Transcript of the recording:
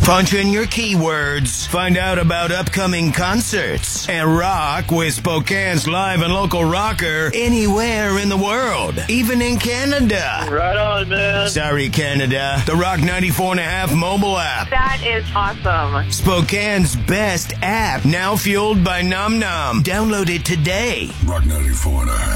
Punch in your keywords, find out about upcoming concerts, and rock with Spokane's live and local rocker anywhere in the world, even in Canada. Right on, man. Sorry, Canada. The Rock 94.5 mobile app. That is awesome. Spokane's best app, now fueled by Num Num. Download it today. Rock 94.5.